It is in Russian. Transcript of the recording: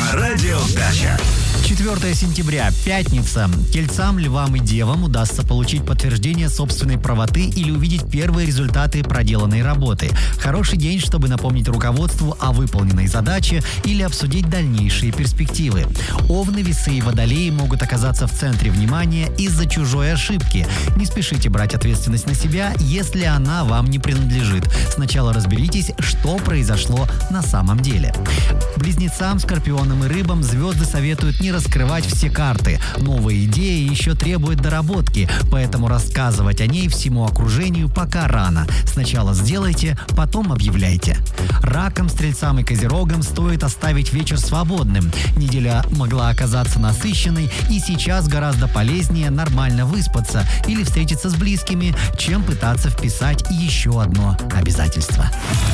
Радио Дача. 4 сентября, пятница. Тельцам, львам и девам удастся получить подтверждение собственной правоты или увидеть первые результаты проделанной работы. Хороший день, чтобы напомнить руководству о выполненной задаче или обсудить дальнейшие перспективы. Овны, весы и водолеи могут оказаться в центре внимания из-за чужой ошибки. Не спешите брать ответственность на себя, если она вам не принадлежит. Сначала разберитесь, что произошло на самом деле. Близнецам, скорпионам и рыбам звезды советуют не раскрывать все карты. Новая идея еще требует доработки, поэтому рассказывать о ней всему окружению пока рано. Сначала сделайте, потом объявляйте. Ракам, стрельцам и козерогам стоит оставить вечер свободным. Неделя могла оказаться насыщенной, и сейчас гораздо полезнее нормально выспаться или встретиться с близкими, чем пытаться вписать еще одно обязательство.